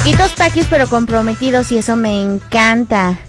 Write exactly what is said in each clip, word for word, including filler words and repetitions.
Poquitos paquis pero comprometidos y eso me encanta.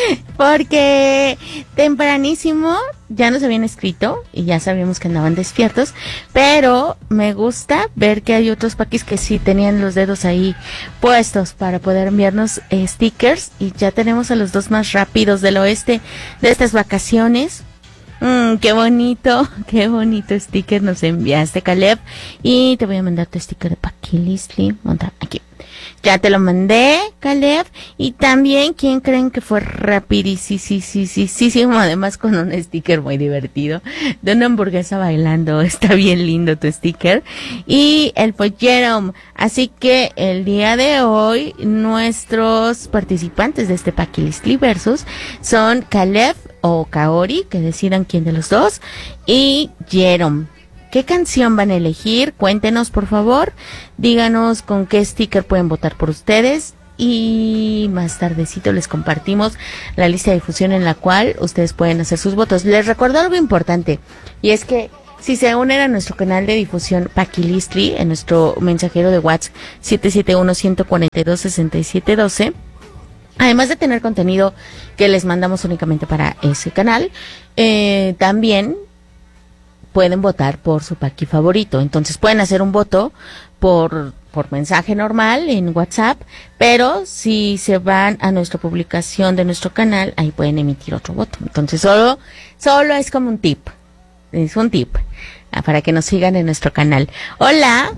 Porque tempranísimo ya nos habían escrito y ya sabíamos que andaban despiertos, pero me gusta ver que hay otros paquis que sí tenían los dedos ahí puestos para poder enviarnos eh, stickers, y ya tenemos a los dos más rápidos del oeste de estas vacaciones. Mm, qué bonito, qué bonito sticker nos enviaste, Caleb, y te voy a mandar tu sticker de Paquilisli. Monta aquí. Ya te lo mandé, Caleb. Y también, ¿quién creen que fue rapidísimo? Además con un sticker muy divertido de una hamburguesa bailando. Está bien lindo tu sticker. Y el pollero. Así que el día de hoy, nuestros participantes de este Paquilistli Versus son Caleb o Kaori, que decidan quién de los dos, y Jerome. ¿Qué canción van a elegir? Cuéntenos, por favor. Díganos con qué sticker pueden votar por ustedes. Y más tardecito les compartimos la lista de difusión en la cual ustedes pueden hacer sus votos. Les recuerdo algo importante. Y es que si se unen a nuestro canal de difusión Paquilistli, en nuestro mensajero de WhatsApp siete siete uno, uno cuatro dos, seis siete uno dos, además de tener contenido que les mandamos únicamente para ese canal, eh, también pueden votar por su paqui favorito. Entonces pueden hacer un voto por por mensaje normal en WhatsApp, pero si se van a nuestra publicación de nuestro canal, ahí pueden emitir otro voto. Entonces solo solo es como un tip, es un tip para que nos sigan en nuestro canal. Hola.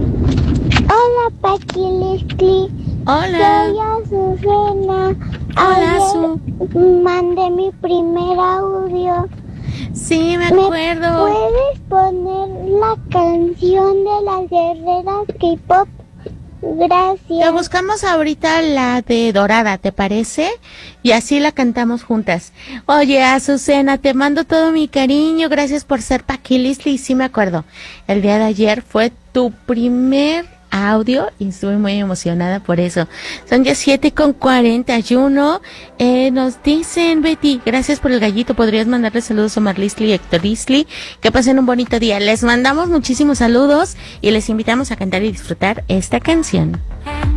Hola, Paquilistli. Hola. Soy Azucena. Hola, Azu. Mandé mi primer audio. Sí, me acuerdo. ¿Me puedes poner la canción de las guerreras K-pop? Gracias. Te buscamos ahorita la de Dorada, ¿te parece? Y así la cantamos juntas. Oye, Azucena, te mando todo mi cariño. Gracias por ser Paquilistli. Y sí me acuerdo. El día de ayer fue tu primer audio y estuve muy emocionada por eso. Son ya siete con cuarenta y uno. Eh, nos dicen, Betty, gracias por el gallito. Podrías mandarle saludos a Marlisli y Héctor Isli. Que pasen un bonito día. Les mandamos muchísimos saludos y les invitamos a cantar y disfrutar esta canción.